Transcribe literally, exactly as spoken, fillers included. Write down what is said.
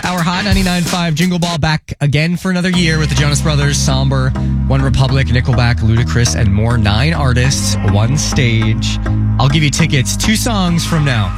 Our Hot ninety-nine point five Jingle Ball back again for another year with the Jonas Brothers, Somber, One Republic, Nickelback, Ludacris, and more. Nine artists, one stage. I'll give you tickets two songs from now.